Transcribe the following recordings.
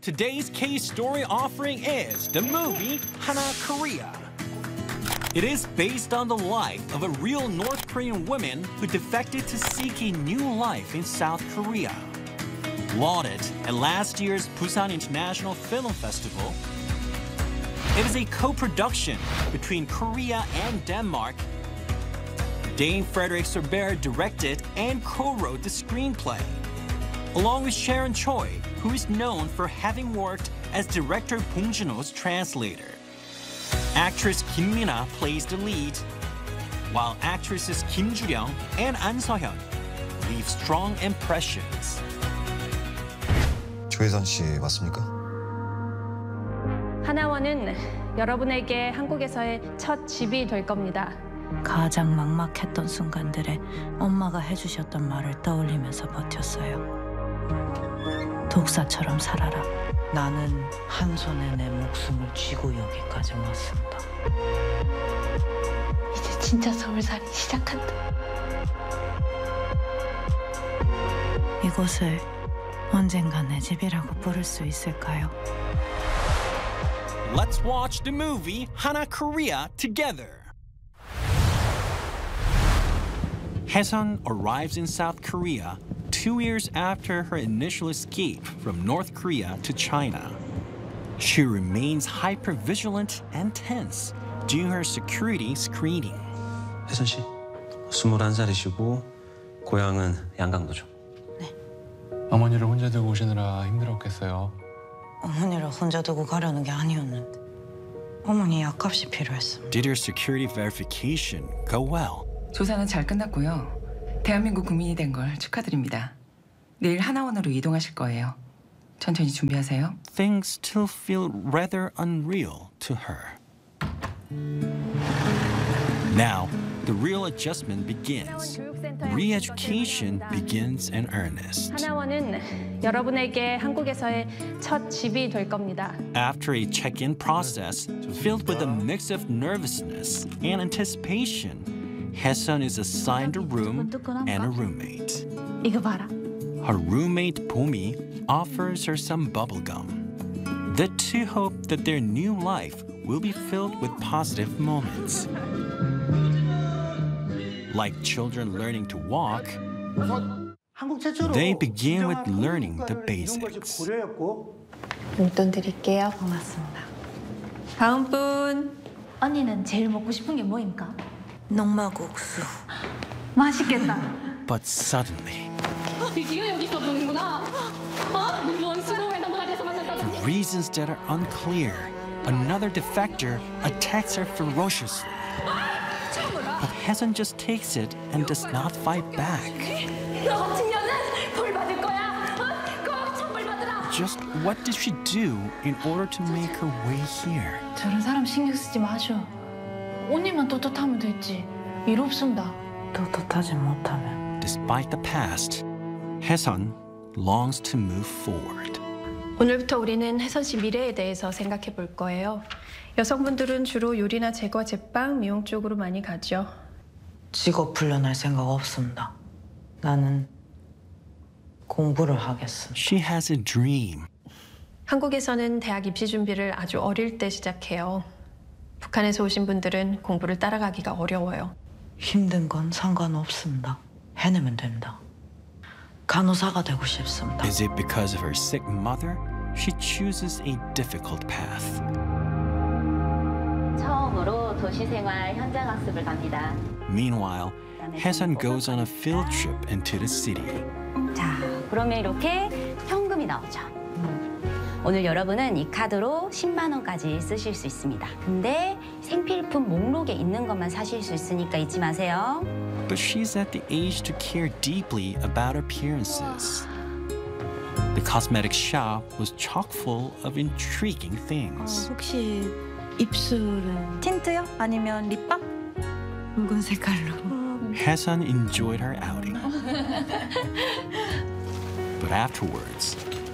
Today's case story offering is the movie Hana Korea. It is based on the life of a real North Korean woman who defected to seek a new life in South Korea. Lauded at last year's Busan International Film Festival, it is a co-production between Korea and Denmark. Dame Frederick Sorbert directed and co-wrote the screenplay, along with Sharon Choi, who is known for having worked as director Bong Joon-ho's translator. Actress Kim Mina plays the lead, while actresses Kim Ju-ryung and An So-hyun leave strong impressions. 조혜선 씨 맞습니까? 하나원은 여러분에게 한국에서의 첫 집이 될 겁니다. 가장 막막했던 순간들에 엄마가 해주셨던 말을 떠올리면서 버텼어요. 독사처럼 살아라. 나는 한 손에 내 목숨을 쥐고 여기까지 왔습니다. 이제 진짜 서울살이 시작한다. 이곳을 언젠가 내 집이라고 부를 수 있을까요? Let's watch the movie Hana Korea together. Haesun arrives in South Korea 2 years after her initial escape from North Korea to China. She remains hyper-vigilant and tense during her security screening. 혜선 씨, 21살이시고 고향은 양강도죠. 네. 어머니를 혼자 두고 오시느라 힘들었겠어요. 어머니를 혼자 두고 가려는 게 아니었는데 어머니 약값이 필요했습니다. Did your security verification go well? 조사는 잘 끝났고요. 대한민국 국민이 된 걸 축하드립니다. 내일 하나원으로 이동하실 거예요. 천천히 준비하세요. Things still feel rather unreal to her. Now, the real adjustment begins. Re-education begins in earnest. 하나원은 여러분에게 한국에서의 첫 집이 될 겁니다. After a check-in process filled with a mix of nervousness and anticipation, Haesun is assigned a room and a roommate. 이거 봐라. Her roommate Bomi offers her some bubblegum. The two hope that their new life will be filled with positive moments. Like children learning to walk, they begin with learning the basics. 용돈 드릴게요. 고맙습니다. 다음 분. 언니는 제일 먹고 싶은 게 뭐입니까? 농마국수. 맛있겠다. But suddenly, 드디어 여기서 보는구나. 뭔 수고회담 하려서 만났다고. for reasons that are unclear, another defector attacks her ferociously. But Haesun just takes it and does not fight back. 너 같은 년은 벌 받을 거야. 꼭 천벌 받으라. Just what did she do in order to make her way here? 저런 사람 신경 쓰지 마셔. 언니만 떳떳하면 됐지. 일 없습니다. 떳떳하지 못하면 Despite the past, Haesun longs to move forward. 오늘부터 우리는 혜선 씨 미래에 대해서 생각해 볼 거예요. 여성분들은 주로 요리나 제과, 제빵, 미용 쪽으로 많이 가죠. 직업 훈련할 생각 없습니다. 나는 공부를 하겠습니다. She has a dream. 한국에서는 대학 입시 준비를 아주 어릴 때 시작해요. 북한에서 오신 분들은 공부를 따라가기가 어려워요. 힘든 건 상관없습니다. 해내면 됩니다. 간호사가 되고 싶습니다. Is it because of her sick mother? She chooses a difficult path. 처음으로 도시생활 현장 학습을 갑니다. Meanwhile, Haesun goes on a field trip into the city. 자, 그러면 이렇게 현금이 나오죠. 오늘 여러분은 이 카드로 10만 원까지 쓰실 수 있습니다. 근데 생필품 목록에 있는 것만 사실 수 있으니까 잊지 마세요. But she's at the age to care deeply about appearances. The cosmetic shop was chock full of intriguing things. 혹시 입술은 틴트요? 아니면 립밤? 붉은 색깔로. Haesun enjoyed her outing. But afterwards,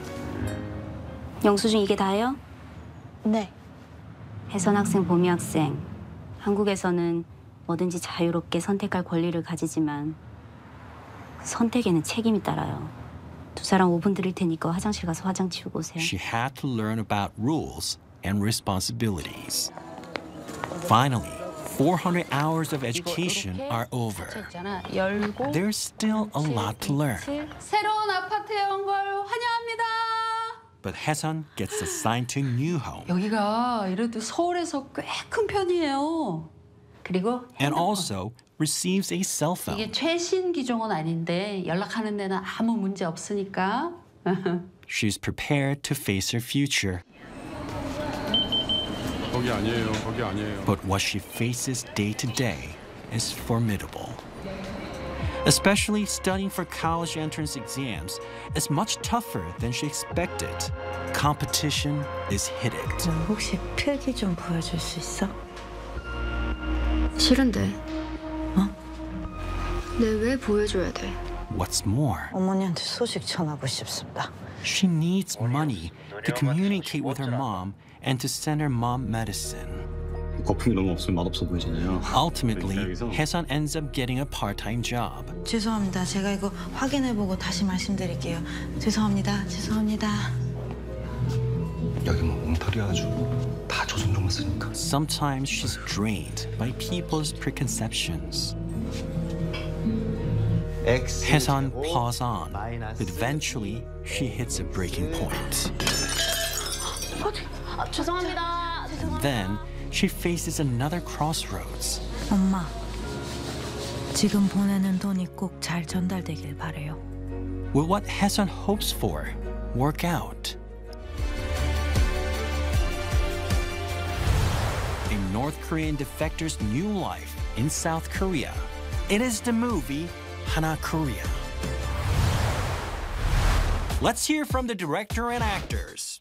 영수증 이게 다예요? 네. 혜선 학생, 보미 학생. 한국에서는 뭐든지 자유롭게 선택할 권리를 가지지만 그 선택에는 책임이 따라요. 두 사람 5분 드릴 테니까 화장실 가서 화장 지우고 오세요. She had to learn about rules and responsibilities. Finally, 400 hours of education are over. 있잖아. 열고 There's still a lot to learn. 새로운 아파트에 온 걸 환영합니다. But Haesun gets assigned to a new home 여기가 이래도 서울에서 꽤 큰 편이에요. 그리고 and also receives a cell phone. 이게 최신 기종은 아닌데 연락하는 데는 아무 문제 없으니까. She's prepared to face her future. 거기 아니에요. 거기 아니에요. But what she faces day to day is formidable. Especially studying for college entrance exams is much tougher than she expected. Competition is hitting. 혹시 필기 좀 보여줄 수 있어? 싫은데. 내 왜 보여줘야 돼? What's more, 어머니한테 소식 전하고 싶습니다. she needs money to communicate with her mom and to send her mom medicine. 거품이 너무 없으면 맛없어 보이잖아요. Ultimately, Haesun ends up getting a part-time job. 죄송합니다. 제가 이거 확인해보고 다시 말씀드릴게요. 죄송합니다. 여기 뭐 몽털이 아주 다 조선족만 쓰니까. Sometimes she's drained by people's preconceptions. Haesun plows on, but eventually she hits a breaking point. 죄송합니다. Then she faces another crossroads. 엄마, 지금 보내는 돈이 꼭 잘 전달되길 바래요. Will what Haesun hopes for work out? A North Korean defector's new life in South Korea. It is the movie Hana Korea. Let's hear from the director and actors.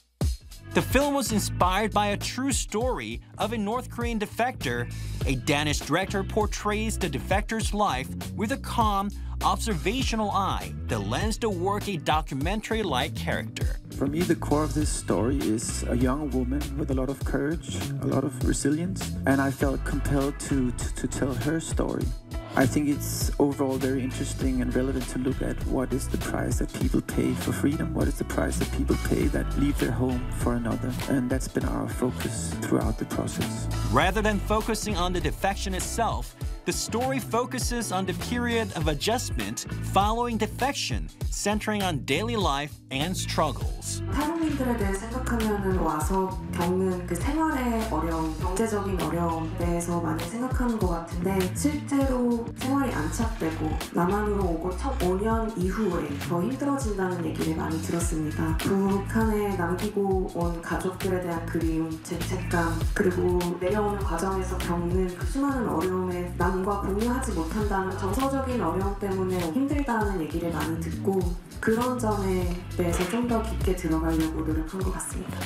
The film was inspired by a true story of a North Korean defector. A Danish director portrays the defector's life with a calm, observational eye that lends the work a documentary-like character. For me, the core of this story is a young woman with a lot of courage, a lot of resilience, and I felt compelled to tell her story. I think it's overall very interesting and relevant to look at what is the price that people pay for freedom, what is the price that people pay that leave their home for another, and that's been our focus throughout the process. Rather than focusing on the defection itself, the story focuses on the period of adjustment following defection, centering on daily life and struggles. 탈북민들에 대해 생각하면 와서 겪는 그 생활의 어려움, 경제적인 어려움에 대해서 많이 생각하는 것 같은데 실제로 생활이 안착되고 남한으로 오고 첫 5년 이후에 더 힘들어진다는 얘기를 많이 들었습니다. 북한에 남기고 온 가족들에 대한 그리움, 죄책감, 그리고 내려오는 과정에서 겪는 그 수많은 어려움에 남과 공유하지 못한다는 정서적인 어려움 때문에 힘들다는 얘기를 많이 듣고 그런 점에 대해서 좀 더 깊게 들어가려고 노력한 것 같습니다.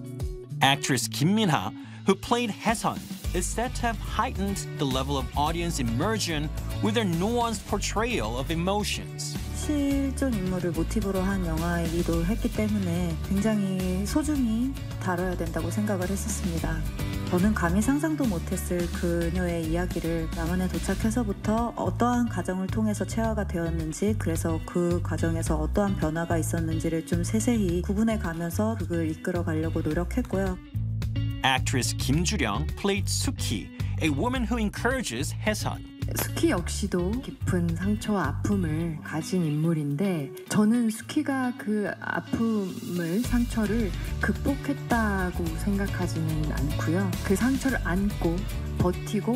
Actress Kim Min-ha, who played Haesun, is said to have heightened the level of audience immersion with her nuanced portrayal of emotions. 실존 인물을 모티브로 한 영화이기도 했기 때문에 굉장히 소중히 다뤄야 된다고 생각을 했었습니다. 저는 감히 상상도 못했을 그녀의 이야기를 남한에 도착해서부터 어떠한 과정을 통해서 체화가 되었는지, 그래서 그 과정에서 어떠한 변화가 있었는지를 좀 세세히 구분해 가면서 극을 이끌어 가려고 노력했고요. Actress Kim Ju-ryung played Suki, a woman who encourages Haesun. 수키 역시도 깊은 상처와 아픔을 가진 인물인데 저는 수키가 그 아픔을, 상처를 극복했다고 생각하지는 않고요. 그 상처를 안고 버티고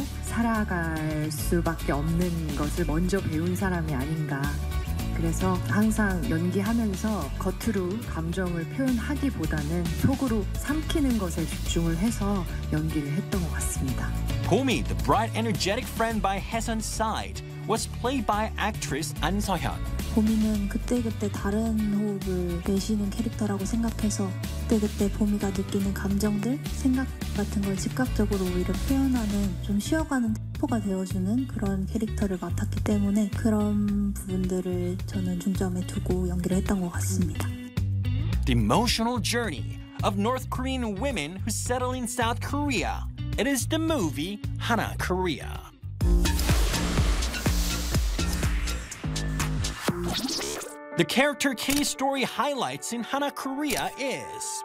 살아갈 수밖에 없는 것을 먼저 배운 사람이 아닌가. 그래서 항상 연기하면서 겉으로 감정을 표현하기보다는 속으로 삼키는 것에 집중을 해서 연기를 했던 것 같습니다. Bomi, the bright, energetic friend by Haesun's side, was played by actress An So-hyun. 보미는 그때그때 다른 호흡을 내쉬는 캐릭터라고 생각해서 그때그때 보미가 느끼는 감정들, 생각 같은 걸 즉각적으로 오히려 표현하는, 좀 쉬어가는 템포가 되어주는 그런 캐릭터를 맡았기 때문에 그런 부분들을 저는 중점에 두고 연기를 했던 것 같습니다. The emotional journey of North Korean women who settle in South Korea. It is the movie Hana Korea. The character K's story highlights in Hana Korea is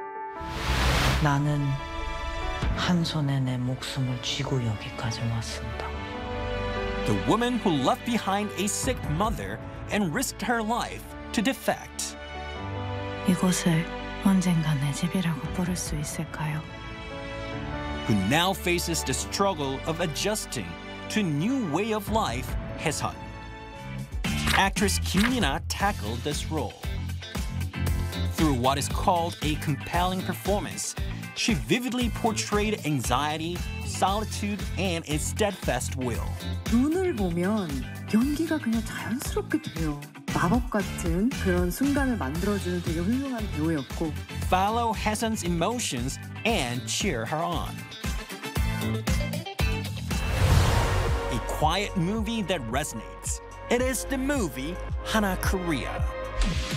나는 한 손에 내 목숨을 쥐고 여기까지 왔습니다. the woman who left behind a sick mother and risked her life to defect. 이곳을 언젠가 내 집이라고 부를 수 있을까요? Who now faces the struggle of adjusting to a new way of life, Hae-sun. Actress Kim Min-ah tackled this role. Through what is called a compelling performance, she vividly portrayed anxiety, solitude, and a steadfast will. 눈을 보면 연기가 그냥 자연스럽게 돼요. 마법 같은 그런 순간을 만들어주는 되게 훌륭한 배우였고. Follow Hae-sun's emotions and cheer her on. A quiet movie that resonates. It is the movie Hana Korea.